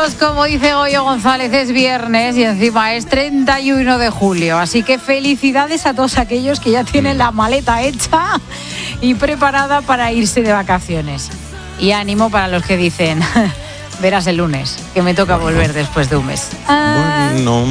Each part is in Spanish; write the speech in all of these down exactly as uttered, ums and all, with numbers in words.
Chicos, como dice Goyo González, es viernes y encima es treinta y uno de julio. Así que felicidades a todos aquellos que ya tienen la maleta hecha y preparada para irse de vacaciones. Y ánimo para los que dicen, verás el lunes, que me toca bueno. volver después de un mes. Ah. Bueno.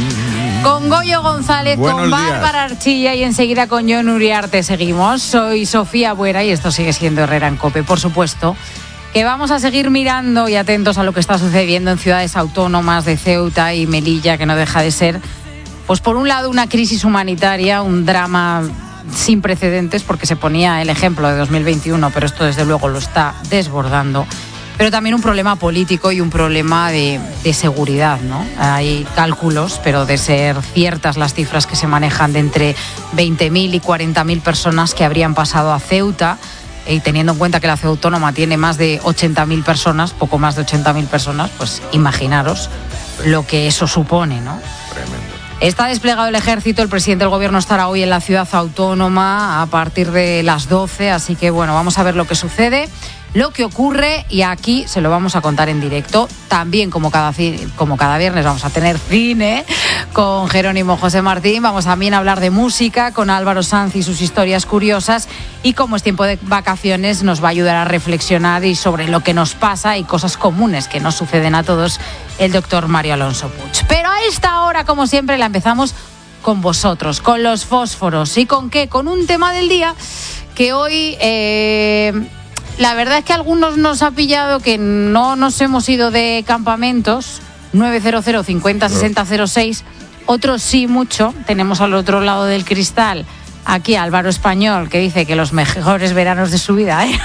Con Goyo González, Buenos con Bárbara Archilla y enseguida con Jon Uriarte seguimos. Soy Sofía Buera y esto sigue siendo Herrera en COPE, por supuesto. Que vamos a seguir mirando y atentos a lo que está sucediendo en ciudades autónomas de Ceuta y Melilla, que no deja de ser, pues por un lado, una crisis humanitaria, un drama sin precedentes, porque se ponía el ejemplo de dos mil veintiuno, pero esto desde luego lo está desbordando, pero también un problema político y un problema de, de seguridad, ¿no? Hay cálculos, pero de ser ciertas las cifras que se manejan, de entre veinte mil y cuarenta mil personas que habrían pasado a Ceuta. Y teniendo en cuenta que la ciudad autónoma tiene más de ochenta mil personas, poco más de ochenta mil personas, pues imaginaros lo que eso supone, ¿no? Tremendo. Está desplegado el ejército, el presidente del gobierno estará hoy en la ciudad autónoma a partir de las doce, así que bueno, vamos a ver lo que sucede, lo que ocurre, y aquí se lo vamos a contar en directo. También como cada, como cada viernes vamos a tener cine con Jerónimo José Martín, vamos también a hablar de música con Álvaro Sanz y sus historias curiosas, y como es tiempo de vacaciones nos va a ayudar a reflexionar y sobre lo que nos pasa y cosas comunes que nos suceden a todos, el doctor Mario Alonso Puig. Pero a esta hora, como siempre, la empezamos con vosotros, con los fósforos. ¿Y con qué? Con un tema del día que hoy... Eh, La verdad es que a algunos nos ha pillado que no nos hemos ido de campamentos, nueve cero cero cincuenta sesenta cero seis, otros sí mucho. Tenemos al otro lado del cristal aquí a Álvaro Español, que dice que los mejores veranos de su vida ¿eh?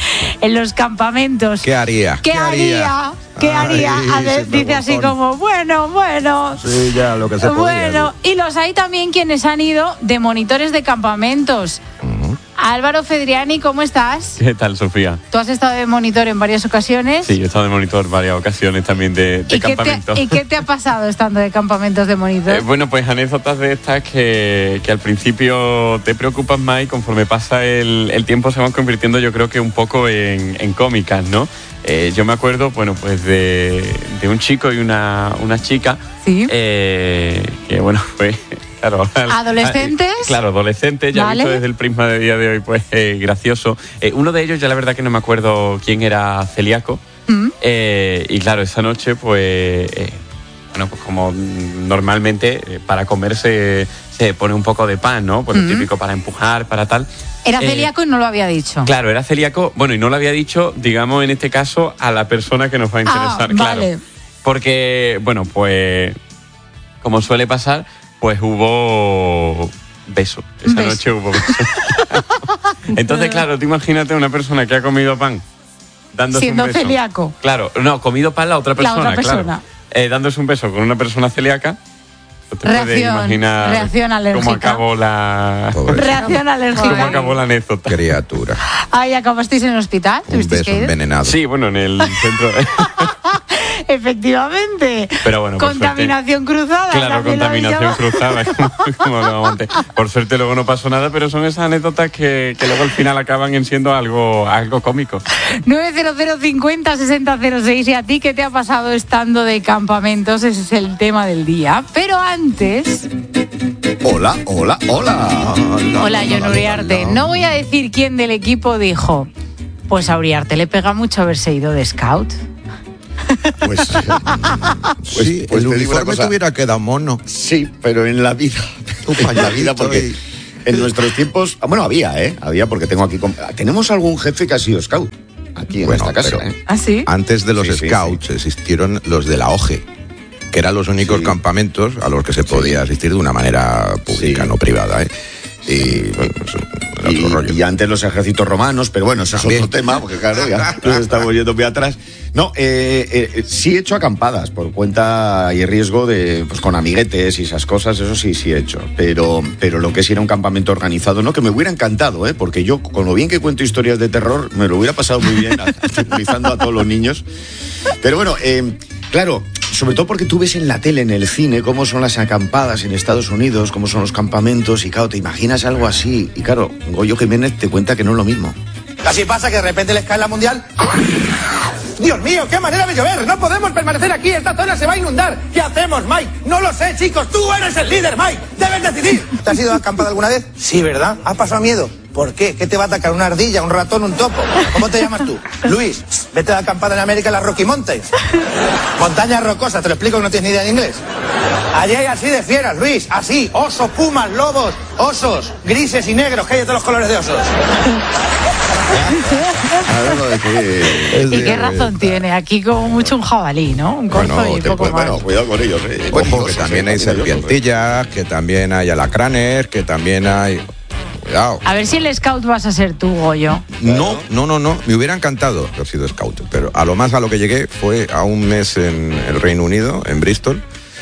en los campamentos. ¿Qué haría? ¿Qué, ¿Qué haría? ¿Qué haría? Ay, ver, dice así como, bueno, bueno. Sí, ya, lo que se podía. Bueno, y los hay también quienes han ido de monitores de campamentos. Álvaro Fedriani, ¿cómo estás? ¿Qué tal, Sofía? Tú has estado de monitor en varias ocasiones. Sí, he estado de monitor en varias ocasiones también de, de ¿Y campamentos. Qué te, ¿Y qué te ha pasado estando de campamentos de monitor? Eh, bueno, pues anécdotas de estas que, que al principio te preocupan más y conforme pasa el, el tiempo se van convirtiendo, yo creo que un poco en, en cómicas, ¿no? Eh, yo me acuerdo, bueno, pues de, de un chico y una, una chica. Sí. Eh, que, bueno, fue... Claro, ¿Adolescentes? Claro, adolescentes, ya vale. Visto desde el prisma de día de hoy, pues eh, gracioso. Eh, uno de ellos, ya la verdad que no me acuerdo quién era, celíaco. Mm. Eh, y claro, esa noche, pues, eh, bueno, pues como normalmente eh, para comer se, se pone un poco de pan, ¿no? Pues mm. lo típico para empujar, para tal. Era celíaco eh, y no lo había dicho. Claro, era celíaco, bueno, y no lo había dicho, digamos, en este caso, a la persona que nos va a interesar, ah, claro. Vale. Porque, bueno, pues, como suele pasar, pues hubo beso. Esa beso. noche hubo beso. Entonces, claro, tú imagínate una persona que ha comido pan dándose siendo un beso. celíaco. Claro, no, comido pan la otra persona, la otra persona. Claro. Eh, dándose un beso con una persona celíaca. Te reacción, puedes imaginar reacción alérgica. cómo acabó la... Reacción alérgica. Cómo acabó la anécdota. Criatura. Ay, ¿acabasteis en el hospital? Un beso que ir? envenenado. Sí, bueno, en el centro... Efectivamente. Pero bueno, contaminación suerte, cruzada. Claro, contaminación cruzada. Como, como lo aguante. Por suerte luego no pasó nada, pero son esas anécdotas que, que luego al final acaban en siendo algo, algo cómico. nueve cero cero cincuenta sesenta cero seis. ¿Y a ti qué te ha pasado estando de campamentos? Ese es el tema del día. Pero antes... Hola, hola, hola. Hola, Jon Uriarte. No voy a decir quién del equipo dijo, pues a Uriarte le pega mucho haberse ido de scout. Pues, pues, sí, pues el uniforme te hubiera quedado mono. Sí, pero en la vida, en la vida porque y... en nuestros tiempos, bueno, había, ¿eh? Había porque tengo aquí, tenemos algún jefe que ha sido scout aquí en bueno, esta casa, ¿eh? ¿Ah, sí? Antes de los sí, scouts sí, sí. existieron los de la O G E, que eran los únicos sí. campamentos a los que se podía sí. asistir de una manera pública, sí. no privada, ¿eh? Y, bueno, pues, y, rollo. y antes los ejércitos romanos, pero bueno, ese es otro tema, porque claro, ya nos estamos yendo muy atrás. No, eh, eh, sí he hecho acampadas por cuenta y riesgo de, pues con amiguetes y esas cosas, eso sí, sí he hecho. Pero, pero lo que sí era un campamento organizado, no, que me hubiera encantado, ¿eh? Porque yo, con lo bien que cuento historias de terror, me lo hubiera pasado muy bien utilizando a todos los niños. Pero bueno, eh, claro, sobre todo porque tú ves en la tele, en el cine, cómo son las acampadas en Estados Unidos, cómo son los campamentos, y claro, te imaginas algo así. Y claro, Goyo Jiménez te cuenta que no es lo mismo. Casi pasa que de repente les cae la mundial Dios mío, qué manera de llover. No podemos permanecer aquí. Esta zona se va a inundar. ¿Qué hacemos, Mike? No lo sé, chicos. Tú eres el líder, Mike. Debes decidir. ¿Te has ido a acampada alguna vez? Sí, ¿verdad? ¿Has pasado miedo? ¿Por qué? ¿Qué te va a atacar? ¿Una ardilla, un ratón, un topo? ¿Cómo te llamas tú? Luis, vete a acampada en América en las Rocky Mountains. Montañas rocosas, te lo explico que no tienes ni idea de inglés. Allí hay así de fieras, Luis, así, osos, pumas, lobos, osos, grises y negros, que hay de todos los colores de osos. ¿Y qué razón tiene? Aquí como mucho un jabalí, ¿no? Un corzo Bueno, y te poco puede- más. bueno, Cuidado con ellos, eh. Ojo, que también hay serpientillas, que también hay alacranes, que también hay... Cuidado. A ver si el scout vas a ser tú, Goyo. No, no, no, no. Me hubiera encantado haber sido scout, pero a lo más a lo que llegué fue a un mes en el Reino Unido, en Bristol,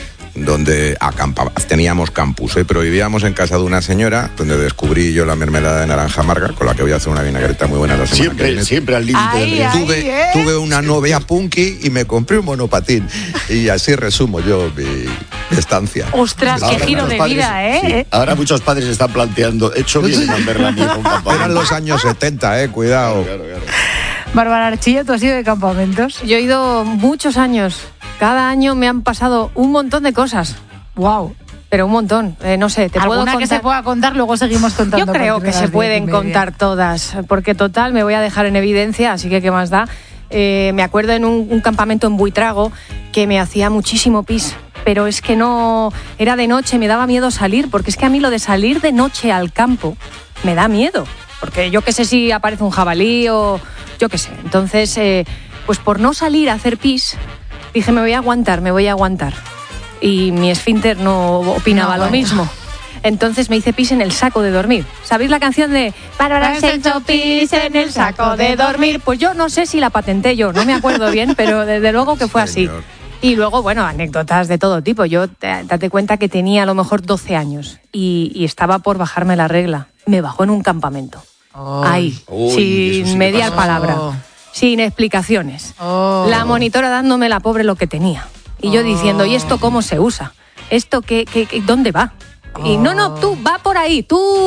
donde acampaba, teníamos campus, ¿eh? Pero vivíamos en casa de una señora, donde descubrí yo la mermelada de naranja amarga, con la que voy a hacer una vinagreta muy buena la semana que Siempre, viene. siempre al límite del Ahí, riesgo. ahí. Tuve, ¿eh? tuve una novia punky y me compré un monopatín. Y así resumo yo mi estancia. Ostras, qué Ahora giro muchos de padres- vida, ¿eh? sí, ahora muchos padres se están planteando, he hecho bien en mandarla a mi hijo a un campamento. Eran los años setenta, eh, cuidado. Claro, claro. Bárbara Archillo, ¿tú has ido de campamentos? Yo he ido muchos años. Cada año me han pasado un montón de cosas. Wow. Pero un montón. Eh, no sé, te puedo ¿Alguna contar. que se pueda contar? Luego seguimos contando. Yo creo porque que me se das pueden diez y media. contar todas, porque total me voy a dejar en evidencia, así que qué más da. Eh, me acuerdo en un, un campamento en Buitrago que me hacía muchísimo pis, pero es que no, era de noche, me daba miedo salir, porque es que a mí lo de salir de noche al campo me da miedo, porque yo qué sé si aparece un jabalí o yo qué sé. Entonces, eh, pues por no salir a hacer pis, dije me voy a aguantar, me voy a aguantar. Y mi esfínter no opinaba No, lo bueno. mismo. Entonces me hice pis en el saco de dormir. ¿Sabéis la canción de Bárbara se hizo pis en el saco de dormir? Pues yo no sé si la patenté yo, no me acuerdo bien, pero desde luego que fue así. Señor. Y luego, bueno, anécdotas de todo tipo. Yo, te- date cuenta que tenía a lo mejor doce años y, y estaba por bajarme la regla. Me bajó en un campamento. Oh. Ahí, Uy, eso sí sin que mediar pasa. palabra, Oh. sin explicaciones. Oh. La monitora dándome la pobre lo que tenía. Y yo diciendo, ¿y esto cómo se usa? ¿Esto qué, qué, qué- dónde va? Y no, no, tú, va por ahí,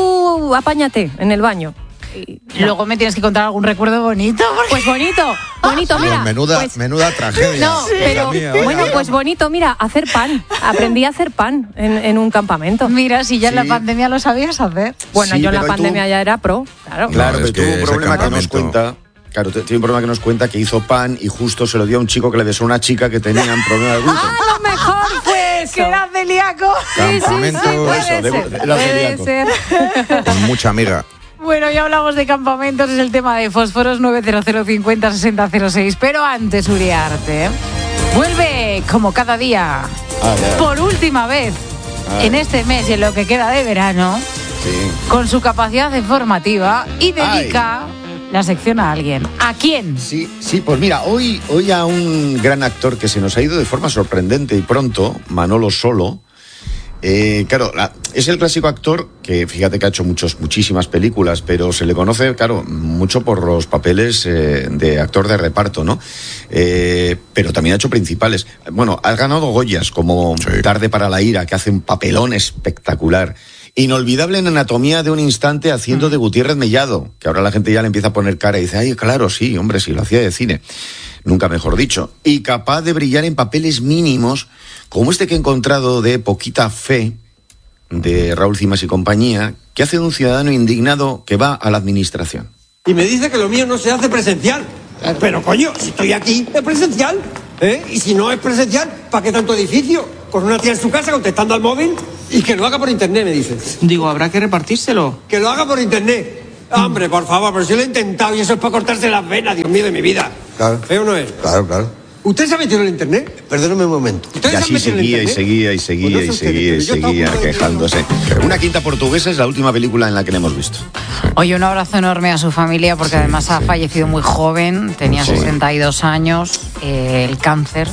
tú apáñate en el baño. Y, no. Luego me tienes que contar algún recuerdo bonito. porque- Pues bonito, bonito, mira. menuda, pues- menuda tragedia. No, Hija pero mía, vaya bueno, pues drama. bonito, mira, hacer pan. Aprendí a hacer pan en, en un campamento. Mira, si ya en la Sí. pandemia lo sabías hacer. Bueno, Sí, yo en la pero tú- pandemia ya era pro, claro. Claro, No, es pero tuvo que un ese problema que nos campamento- cuenta. Claro, t- tiene un problema que nos cuenta que hizo pan y justo se lo dio a un chico que le besó a una chica que tenía un problema de gluten. A lo mejor fue eso. Que era celíaco. Campamento, puede eso, de- ser, era puede celíaco. ser. con mucha amiga. Bueno, ya hablamos de campamentos, es el tema de fósforos nueve cero cero cincuenta sesenta cero seis. Pero antes, Uriarte, vuelve como cada día, Ah, ya. por última vez, Ah. en este mes y en lo que queda de verano, Sí. con su capacidad informativa y dedica la sección a alguien. ¿A quién? Sí, sí, pues mira, hoy, hoy a un gran actor que se nos ha ido de forma sorprendente y pronto, Manolo Solo. Eh, claro, la- es el clásico actor que, fíjate que ha hecho muchos, muchísimas películas, pero se le conoce, claro, mucho por los papeles eh, de actor de reparto, ¿no? Eh, pero también ha hecho principales. Bueno, ha ganado Goyas, como Sí. Tarde para la ira, que hace un papelón espectacular. Inolvidable en Anatomía de un instante haciendo de Gutiérrez Mellado, que ahora la gente ya le empieza a poner cara y dice, ay, claro, sí, hombre, sí, lo hacía de cine. Nunca mejor dicho. Y capaz de brillar en papeles mínimos, como este que he encontrado de Poquita Fe, de Raúl Cimas y compañía, que hace de un ciudadano indignado que va a la administración. Y me dice que lo mío no se hace presencial. Pero coño, si estoy aquí, es presencial. ¿Eh? Y si no es presencial, ¿para qué tanto edificio? Con una tía en su casa contestando al móvil y que lo haga por internet, me dice. Digo, habrá que repartírselo. Que lo haga por internet. Hombre, por favor, pero si lo he intentado y eso es para cortarse las venas, Dios mío de mi vida. Claro. ¿Feo no es? Claro, claro. ¿Usted se ha metido en el internet? Perdóname un momento. ¿Ustedes Y se han así metido en el seguía y internet? seguía y seguía Pues no y sé ustedes, seguía y pero yo estaba seguía a punto de quejándose. Una quinta portuguesa es la última película en la que la hemos visto. Oye, un abrazo enorme a su familia porque además ha fallecido muy joven, tenía Sí. sesenta y dos años, eh, el cáncer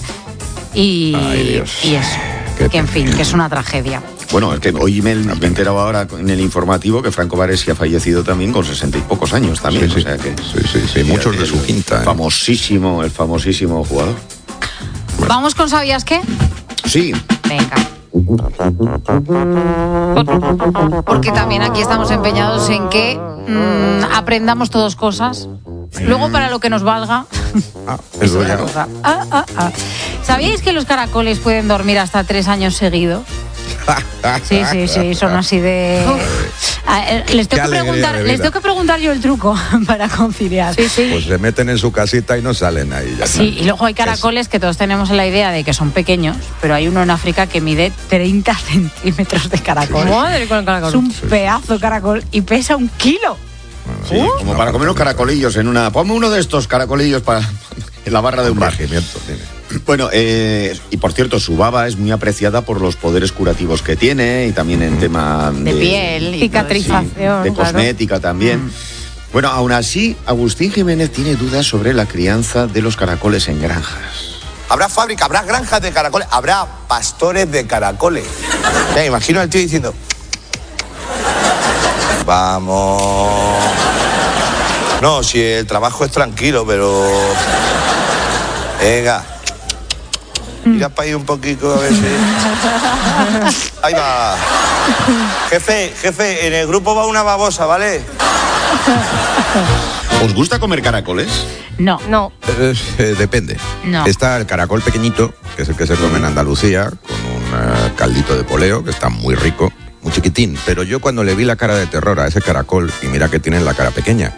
y, Ay, Dios. y eso, Qué que en fin, pena. que es una tragedia. Bueno, es que hoy me, me he enterado ahora en el informativo que Franco Baresi ha fallecido también con sesenta y pocos años también. Sí, sí. O sea que, Sí, sí, sí, muchos de el su quinta, ¿eh? Famosísimo, el famosísimo jugador. Vamos con ¿sabías qué? Sí, Venga. Porque también aquí estamos empeñados en que mm, aprendamos todos cosas Luego, para lo que nos valga... Ah, es otra bueno. cosa. Ah, ah, ah. ¿Sabíais que los caracoles pueden dormir hasta tres años seguidos? Sí, sí, sí, son así de... Ah, eh, les, tengo que preguntar, les tengo que preguntar yo el truco para conciliar. Sí, sí. Pues se meten en su casita y no salen ahí. Ya sí, y luego hay caracoles que todos tenemos la idea de que son pequeños, pero hay uno en África que mide treinta centímetros de caracol. Sí. Madre con el caracol. Es un Sí. pedazo de caracol y pesa un kilo. Sí, uh, como para comer unos caracolillos en una... Ponme uno de estos caracolillos para en la barra de un bar. Bueno, eh, y por cierto, su baba es muy apreciada por los poderes curativos que tiene y también en tema de, de piel, y cicatrización, sí, de claro. cosmética también. Mm. Bueno, aún así, Agustín Jiménez tiene dudas sobre la crianza de los caracoles en granjas. Habrá fábrica, habrá granjas de caracoles, habrá pastores de caracoles. Me imagino al tío diciendo... Vamos... No, si el trabajo es tranquilo, pero... Venga. Mira para ahí un poquito a ver si... Ahí va. Jefe, jefe, en el grupo va una babosa, ¿vale? ¿Os gusta comer caracoles? No. No. Eh, eh, depende. No. Está el caracol pequeñito, que es el que se come en Andalucía, con un uh, caldito de poleo, que está muy rico, muy chiquitín. Pero yo cuando le vi la cara de terror a ese caracol, y mira que tiene la cara pequeña,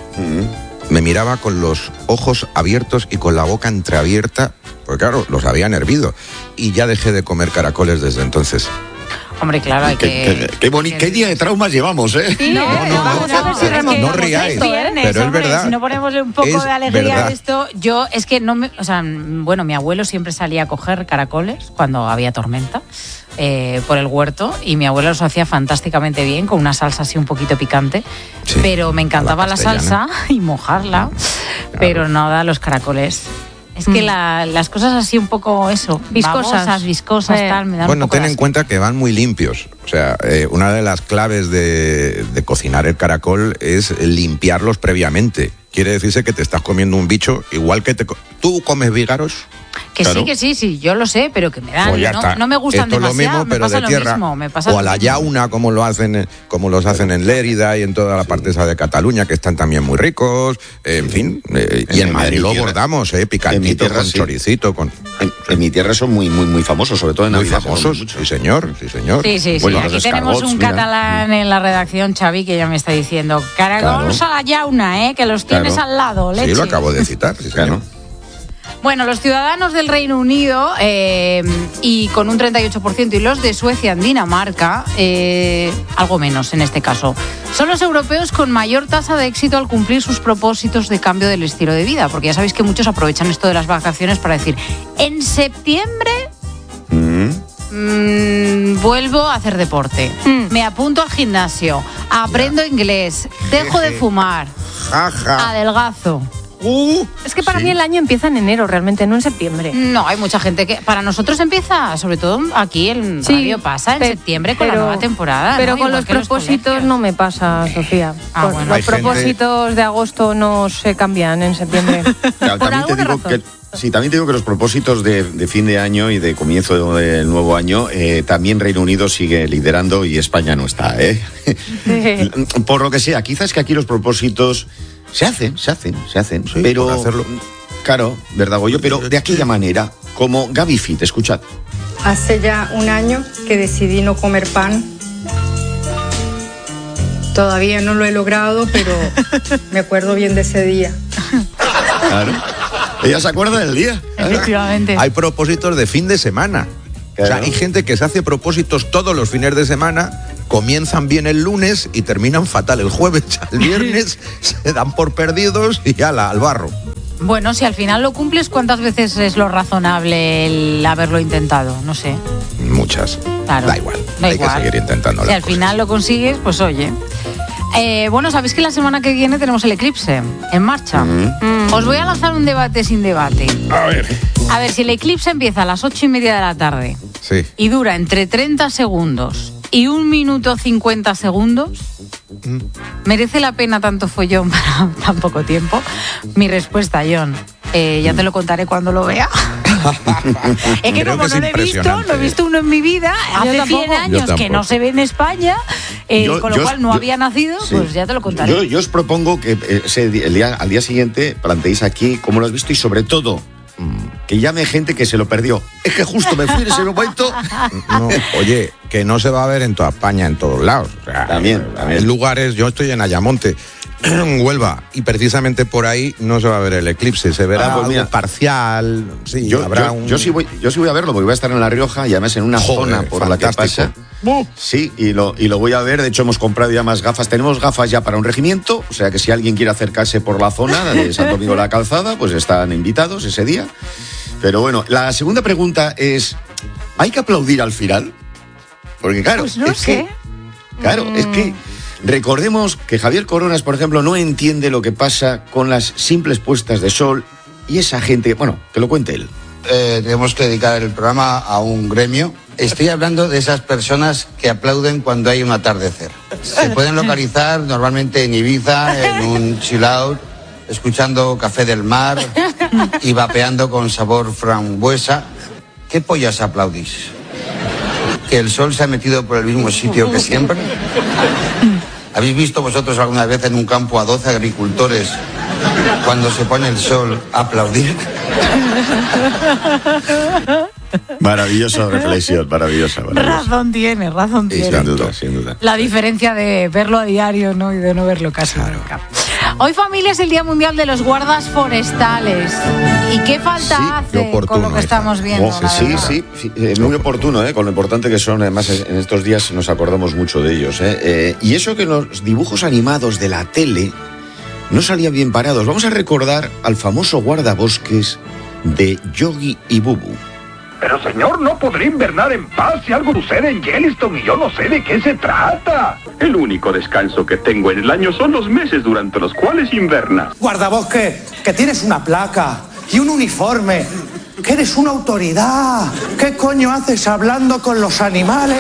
mm. me miraba con los ojos abiertos y con la boca entreabierta, porque claro, los habían hervido. Y ya dejé de comer caracoles desde entonces. Hombre, claro, hay qué, que... Qué, qué, boni- qué día de traumas llevamos, ¿eh? Sí, no, no, no, vamos no, a ver si no, remontamos no riáis, esto, viernes, pero es hombre, verdad. Si no ponemosle un poco Es de alegría verdad. a esto, yo es que no me... O sea, bueno, mi abuelo siempre salía a coger caracoles cuando había tormenta eh, por el huerto y mi abuelo los hacía fantásticamente bien con una salsa así un poquito picante, Sí, pero me encantaba a la la salsa y mojarla, pero nada, los caracoles... Es que Mm. la, las cosas así un poco eso, Viscosas. babosas, viscosas, Eh. tal, me dan Bueno, un poco ten de en asco. cuenta que van muy limpios. O sea, eh, una de las claves de, de cocinar el caracol es limpiarlos previamente. Quiere decirse que te estás comiendo un bicho igual que te... co- ¿Tú comes vígaros? Que Claro. sí, que sí, sí, yo lo sé, pero que me dan, Pues ya no, está. no me gustan Esto es lo demasiado, mismo, me pero pasa de lo tierra. mismo, me pasa O lo a la mismo. yauna, como lo hacen, en- como los hacen en Lérida y en toda la parte esa de Cataluña, que están también muy ricos. eh, en fin, eh, y En- en Madrid en mi lo tierra- bordamos, eh, en mi picantito, tierra con sí. choricito, con... En, en mi tierra son muy, muy, muy famosos, sobre todo en Muy Navidad. se famosos, comen mucho. sí señor, sí señor. Sí, sí, sí. Bueno, los Aquí tenemos escargots, un mira. catalán en la redacción, Xavi, que ya me está diciendo, caracoles Claro. a la yauna, ¿eh? Que los tienes Claro. al lado, leche. Sí, lo acabo de citar, sí, Claro. señor. Bueno, los ciudadanos del Reino Unido eh, y con un treinta y ocho por ciento y los de Suecia en Dinamarca, eh, algo menos en este caso, son los europeos con mayor tasa de éxito al cumplir sus propósitos de cambio del estilo de vida, porque ya sabéis que muchos aprovechan esto de las vacaciones para decir, en septiembre Mm. mm, vuelvo a hacer deporte, Mm. me apunto al gimnasio, aprendo inglés, dejo de fumar, Ja, ja. adelgazo. Uh, Es que para sí. mí el año empieza en enero, realmente, no en septiembre. No, hay mucha gente que... Para nosotros empieza, sobre todo aquí el Sí, radio pasa en pe- septiembre con pero- la nueva temporada. Pero ¿no? con Igual los que propósitos colegios. no me pasa, Sofía. Ah, Con bueno. los Hay gente- propósitos de agosto no se cambian en septiembre. Claro, Por también te alguna digo razón. que, sí, también te digo que los propósitos de, de fin de año y de comienzo del nuevo año, eh, también Reino Unido sigue liderando y España no está, ¿eh? Por lo que sea, quizás que aquí los propósitos se hacen, se hacen, se hacen, Sí, pero... por hacerlo. Claro, ¿verdad, Goyo? Pero de aquella manera, como Gaby Fit, escuchad. Hace ya un año que decidí no comer pan. Todavía no lo he logrado, pero me acuerdo bien de ese día. Claro. Ella se acuerda del día. Efectivamente. Hay propósitos de fin de semana. O sea, Claro. hay gente que se hace propósitos todos los fines de semana, comienzan bien el lunes y terminan fatal el jueves. Ya el viernes se dan por perdidos y ya la, al barro. Bueno, si al final lo cumples, ¿cuántas veces es lo razonable el haberlo intentado? No sé. Muchas. Claro. Da igual. Da hay igual. que seguir intentando Si las al cosas. final lo consigues, pues oye. Eh, bueno, sabéis que la semana que viene tenemos el eclipse en marcha. Mm. Os voy a lanzar un debate sin debate. A ver. A ver, si el eclipse empieza a las ocho y media de la tarde Sí. y dura entre treinta segundos y un minuto cincuenta segundos, ¿merece la pena tanto follón para tan poco tiempo? Mi respuesta, John, Eh, ya te lo contaré cuando lo vea. Es que Creo como que no es lo he visto, no he visto uno en mi vida, hace cien años que no se ve en España, eh, Yo- con lo yo- cual no yo- había nacido, Sí. pues ya te lo contaré. Yo, yo os propongo que eh, ese día- el día, al día siguiente planteéis aquí cómo lo has visto y sobre todo mm, que llame gente que se lo perdió. Es que justo me fui en ese momento. No, oye, que no se va a ver en toda España, en todos lados. O sea, También, también. En lugares, yo estoy en Ayamonte, en Huelva, y precisamente por ahí no se va a ver el eclipse, se verá Ah, pues algo mira. parcial. Sí, Yo, habrá yo- un... yo sí voy, yo sí voy a verlo, porque voy a estar en La Rioja y además en una Joder, zona por la que fantástico. pasa. Sí, y lo, y lo voy a ver. De hecho, hemos comprado ya más gafas. Tenemos gafas ya para un regimiento, o sea que si alguien quiere acercarse por la zona de Santo Domingo de la Calzada, pues están invitados ese día. Pero bueno, la segunda pregunta es, ¿hay que aplaudir al final? Porque claro, Pues no es sé. que, claro, es que recordemos que Javier Coronas, por ejemplo, no entiende lo que pasa con las simples puestas de sol y esa gente, bueno, que lo cuente él. Eh, tenemos que dedicar el programa a un gremio. Estoy hablando de esas personas que aplauden cuando hay un atardecer. Se pueden localizar normalmente en Ibiza, en un chill out, escuchando Café del Mar y vapeando con sabor frambuesa. ¿Qué pollas aplaudís? ¿Que el sol se ha metido por el mismo sitio que siempre? ¿Habéis visto vosotros alguna vez en un campo a doce agricultores cuando se pone el sol a aplaudir? Maravillosa reflexión, maravillosa, maravillosa. Razón tiene, razón Sí, tiene. sin duda, sin duda. La diferencia de verlo a diario, ¿no? Y de no verlo casi nunca. Hoy, familia, es el Día Mundial de los Guardas Forestales. ¿Y qué falta Sí, hace qué con lo que estamos viendo? Oh, la sí, verdad? sí, sí, eh, muy oportuno, ¿eh? Con lo importante que son, además en estos días nos acordamos mucho de ellos. ¿eh? Eh, y eso que los dibujos animados de la tele no salían bien parados. Vamos a recordar al famoso guardabosques de Yogi y Bubu. Pero señor, no podré invernar en paz si algo sucede en Yellowstone y yo no sé de qué se trata. El único descanso que tengo en el año son los meses durante los cuales invernas. Guardabosque, que tienes una placa y un uniforme, que eres una autoridad. ¿Qué coño haces hablando con los animales?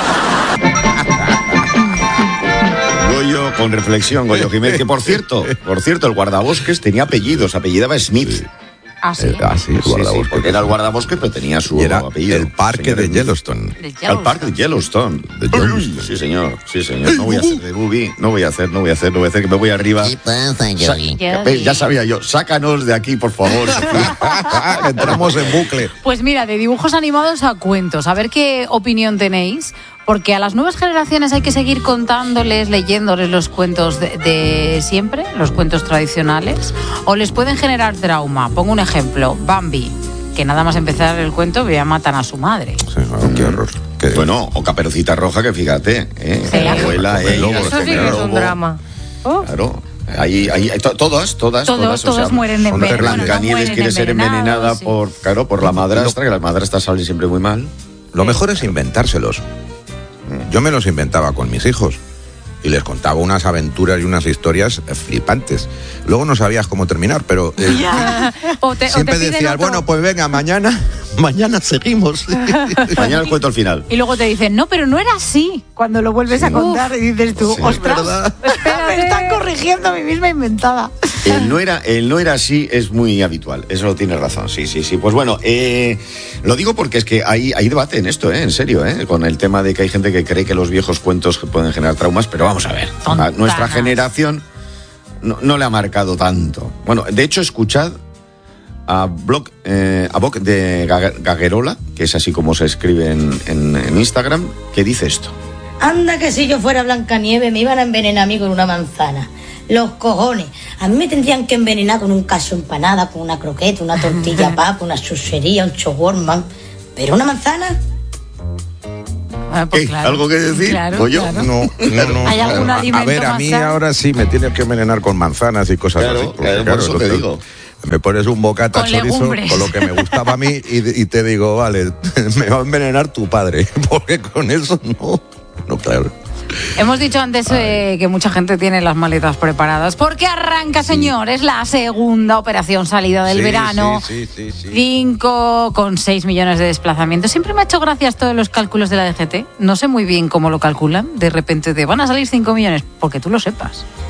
Goyo con reflexión, Goyo Jiménez, que por cierto, por cierto, el guardabosques tenía apellidos, apellidaba Smith. Ah, sí. Ah, sí, el Sí, sí, guardabosques. porque era el guardabosques, pero tenía su Y era apellido. el parque de Smith. Yellowstone. Al parque de Yellowstone. De Yellowstone. Sí, señor, sí, señor. No voy a hacer de Bubi, no voy a hacer, no voy a hacer, no voy a hacer, que me voy arriba. ¿Qué pasa, Yogi? Sa- ya, ya sabía yo, sácanos de aquí, por favor. Entramos en bucle. Pues mira, de dibujos animados a cuentos, a ver qué opinión tenéis, porque a las nuevas generaciones hay que seguir contándoles, leyéndoles los cuentos de, de siempre, los cuentos tradicionales, o les pueden generar trauma. Pongo un ejemplo, Bambi, que nada más empezar el cuento ya matan a su madre. Sí, oh, qué horror. Qué- Bueno, o Caperucita Roja, que fíjate, ¿eh? Sí. La abuela, Come ella, lobo, Eso sí come que es un lobo. drama. Oh. Claro. Ahí, ahí, to- todas, todas, Todos, todas. todos mueren son envenenados. Bueno, no Blancanieves mueren quiere ser envenenada envenenados, sí. por, claro, por la madrastra, que las madrastras salen siempre muy mal. Lo mejor es inventárselos. Yo me los inventaba con mis hijos y les contaba unas aventuras y unas historias flipantes. Luego no sabías cómo terminar, pero eh, Ya. O te- o siempre te piden decías, otro. bueno, pues venga, mañana, mañana seguimos. Mañana os cuento el final. Y luego te dicen, no, pero no era así. Cuando lo vuelves a contar y dices tú, Sí, ostras, ¿verdad? me están corrigiendo a mí misma inventada. El no era, el no era así es muy habitual. Eso lo tienes razón. Sí, sí, sí. Pues bueno, eh, lo digo porque es que hay, hay debate en esto, ¿eh? En serio, ¿eh? Con el tema de que hay gente que cree que los viejos cuentos pueden generar traumas, pero vamos a ver. A nuestra generación no, no le ha marcado tanto. Bueno, de hecho, escuchad a Blog, eh, a Boc de Ga- Gaguerola, que es así como se escribe en, en- en Instagram, que dice esto. Anda que si yo fuera Blancanieves me iban a envenenar a mí con una manzana. Los cojones. A mí me tendrían que envenenar con un caso empanada, con una croqueta, una tortilla papa, una chuchería, un shawarma. ¿Pero una manzana? Ah, pues ¿Qué? claro. ¿Algo que decir? Claro, ¿O yo? claro. No, no, no. ¿Hay algún a, a alimento ver, a más mí sano? ahora sí me tienes que envenenar con manzanas y cosas Claro, así. porque, claro, por eso te lo- digo. Me pones un bocata Con chorizo legumbres. con lo que me gustaba a mí y, y te digo, vale, me va a envenenar tu padre, porque con eso no, no claro. Hemos dicho antes eh, que mucha gente tiene las maletas preparadas. Porque arranca, señores, la segunda operación salida del Sí, verano. sí, sí, sí, sí. cinco coma seis millones de desplazamientos. Siempre me ha hecho gracia todos los cálculos de la D G T. No sé muy bien cómo lo calculan. De repente te van a salir cinco millones, porque tú lo sepas.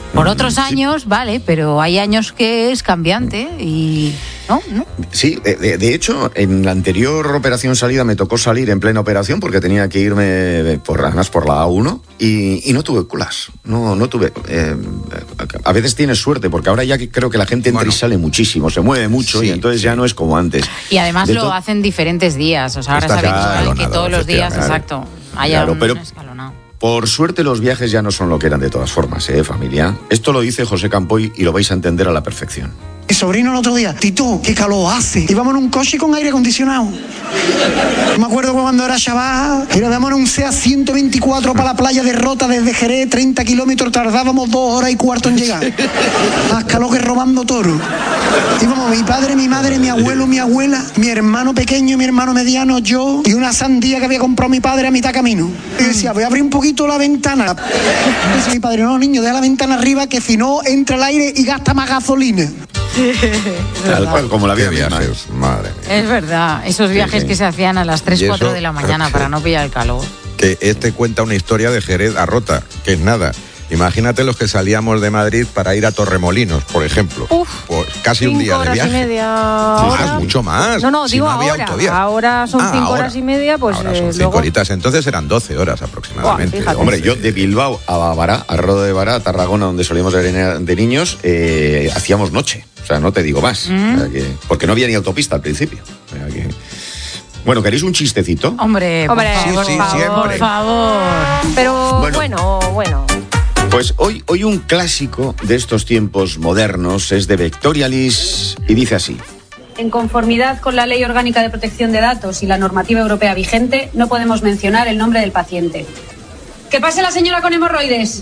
Por otros años, vale, pero hay años que es cambiante y... ¿No? ¿No? Sí, de, de hecho, en la anterior operación salida me tocó salir en plena operación porque tenía que irme por, además por la A uno y, y no tuve colas. No, no tuve... Eh, a veces tienes suerte porque ahora ya creo que la gente entra bueno, y sale muchísimo, se mueve mucho sí, y entonces sí. ya no es como antes. Y además de lo to- hacen diferentes días, o sea, ahora sabéis que todos los días, exacto, haya claro, un pero, escalonado. Por suerte los viajes ya no son lo que eran de todas formas, ¿eh, familia? Esto lo dice José Campoy y lo vais a entender a la perfección. Mi sobrino el otro día, Tito, qué calor hace. Íbamos en un coche con aire acondicionado. Me acuerdo cuando era chaval, era de un C A ciento veinticuatro para la playa de Rota desde Jerez, treinta kilómetros, tardábamos dos horas y cuarto en llegar. Más calor que robando toro. Íbamos mi padre, mi madre, mi abuelo, mi abuela, mi hermano pequeño, mi hermano mediano, yo y una sandía que había comprado mi padre a mitad camino. Y decía, voy a abrir un poquito la ventana. Y decía mi padre, no, niño, deja la ventana arriba que si no entra el aire y gasta más gasolina. Tal cual, como la vida viajes, madre mía. Es verdad, esos viajes sí, sí. que se hacían a las tres, cuatro de la mañana para no pillar el calor. Que este cuenta una historia de Jerez a Rota, que es nada. Imagínate los que salíamos de Madrid para ir a Torremolinos, por ejemplo. Uf, pues casi un día de viaje. Y media. Más, ahora, mucho más. No, no, si digo no había ahora. Autovías. Ahora son ah, cinco ahora. horas y media, pues ahora son eh, cinco luego... horitas, entonces eran doce horas aproximadamente. Buah, Hombre, yo de Bilbao a Bará, a Roda de Bará, a Tarragona, donde solíamos ir de niños, eh, hacíamos noche. O sea, no te digo más. Mm. O sea, que, porque no había ni autopista al principio. O sea, que... Bueno, ¿queréis un chistecito? Hombre, Hombre, por favor, sí, sí, por favor, siempre. por favor. Pero bueno, bueno. bueno. Pues hoy, hoy un clásico de estos tiempos modernos es de Vectorialis y dice así. En conformidad con la Ley Orgánica de Protección de Datos y la normativa europea vigente, no podemos mencionar el nombre del paciente. ¡Que pase la señora con hemorroides!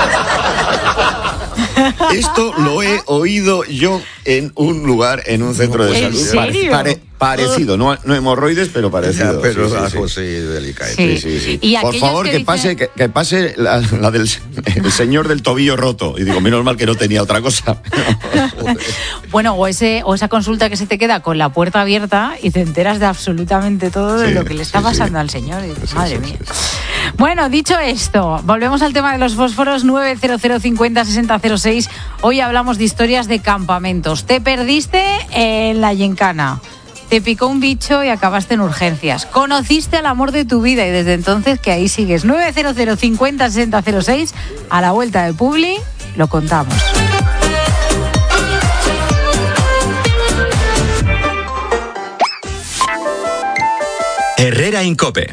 Esto lo he oído yo en un lugar, en un centro de ¿En salud. serio? Pare, pare, parecido, no, no hemorroides, pero parecido. Ya, pero sí, sí, algo sí. sí, delicado. Sí. Sí, sí, sí. Y Por favor, que, que dicen... pase, que, que pase la, la del el señor del tobillo roto. Y digo, menos mal que no tenía otra cosa. Bueno, o, ese, o esa consulta que se te queda con la puerta abierta y te enteras de absolutamente todo de Sí, lo que le está sí, pasando sí. al señor. Y dices, Sí, madre sí, mía. sí, sí. Bueno, dicho esto, volvemos al tema de los fósforos nueve cero cero cincuenta sesenta cero seis. Hoy hablamos de historias de campamentos. Te perdiste en la gincana. Te picó un bicho y acabaste en urgencias. Conociste al amor de tu vida y desde entonces que ahí sigues. nueve cero cero cincuenta sesenta cero seis. A la vuelta de Publi lo contamos. Herrera Incope.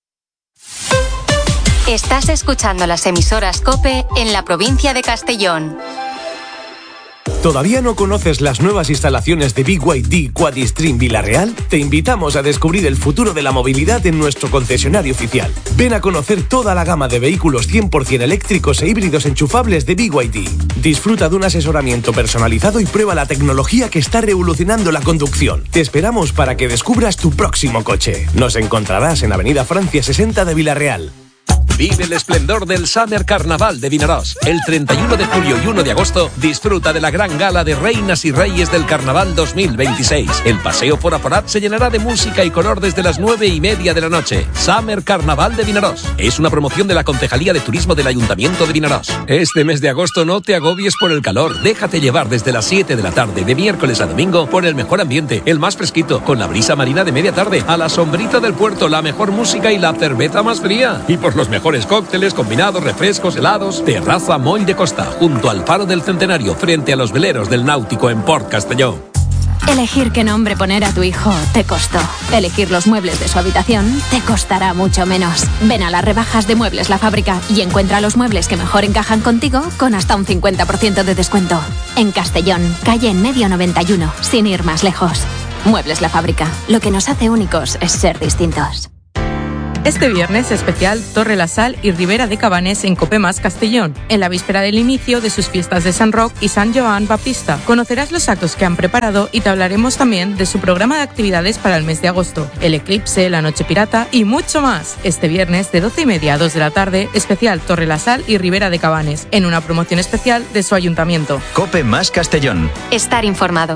Estás escuchando las emisoras COPE en la provincia de Castellón. ¿Todavía no conoces las nuevas instalaciones de B Y D Quadistream Vilareal? Te invitamos a descubrir el futuro de la movilidad en nuestro concesionario oficial. Ven a conocer toda la gama de vehículos cien por ciento eléctricos e híbridos enchufables de B Y D. Disfruta de un asesoramiento personalizado y prueba la tecnología que está revolucionando la conducción. Te esperamos para que descubras tu próximo coche. Nos encontrarás en Avenida Francia sesenta de Vilareal. Vive el esplendor del Summer Carnaval de Vinaròs. El treinta y uno de julio y uno de agosto disfruta de la gran gala de Reinas y Reyes del Carnaval dos mil veintiséis. El paseo por Aforat se llenará de música y color desde las nueve y media de la noche. Summer Carnaval de Vinaròs. Es una promoción de la Concejalía de Turismo del Ayuntamiento de Vinaròs. Este mes de agosto no te agobies por el calor. Déjate llevar desde las siete de la tarde de miércoles a domingo por el mejor ambiente, el más fresquito, con la brisa marina de media tarde, a la sombrita del puerto, la mejor música y la cerveza más fría. Y por los mejores cócteles, combinados, refrescos, helados. Terraza Moll de Costa, junto al Faro del Centenario, frente a los veleros del Náutico en Port Castelló. Elegir qué nombre poner a tu hijo te costó. Elegir los muebles de su habitación te costará mucho menos. Ven a las rebajas de Muebles La Fábrica y encuentra los muebles que mejor encajan contigo con hasta un cincuenta por ciento de descuento. En Castellón, calle en medio noventa y uno, sin ir más lejos. Muebles La Fábrica. Lo que nos hace únicos es ser distintos. Este viernes especial Torre la Sal y Ribera de Cabanes en Copemas, Castellón, en la víspera del inicio de sus fiestas de San Roc y San Joan Baptista. Conocerás los actos que han preparado y te hablaremos también de su programa de actividades para el mes de agosto, el eclipse, la noche pirata y mucho más. Este viernes de doce y media a dos de la tarde, especial Torre la Sal y Ribera de Cabanes, en una promoción especial de su ayuntamiento. Cope más Castellón. Estar informado.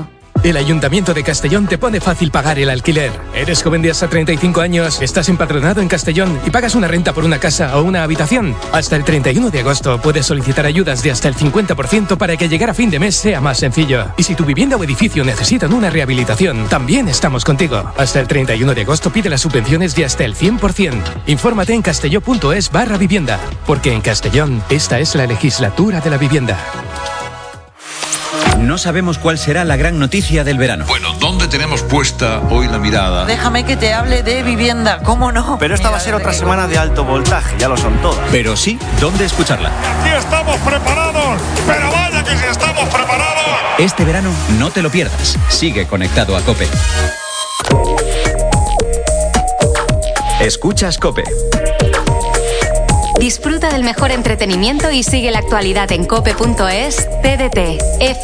El Ayuntamiento de Castellón te pone fácil pagar el alquiler. ¿Eres joven de hasta treinta y cinco años? ¿Estás empadronado en Castellón y pagas una renta por una casa o una habitación? Hasta el treinta y uno de agosto puedes solicitar ayudas de hasta el cincuenta por ciento para que llegar a fin de mes sea más sencillo. Y si tu vivienda o edificio necesitan una rehabilitación, también estamos contigo. Hasta el treinta y uno de agosto pide las subvenciones de hasta el cien por ciento. Infórmate en castelló.es barra vivienda, porque en Castellón esta es la legislatura de la vivienda. No sabemos cuál será la gran noticia del verano. Bueno, ¿dónde tenemos puesta hoy la mirada? Déjame que te hable de vivienda, ¿cómo no? Pero esta va a ser otra semana de alto voltaje, ya lo son todas. Pero sí, ¿dónde escucharla? ¡Aquí estamos preparados! ¡Pero vaya que sí estamos preparados! Este verano no te lo pierdas. Sigue conectado a COPE. Escuchas COPE. Disfruta del mejor entretenimiento y sigue la actualidad en cope punto es, T D T, F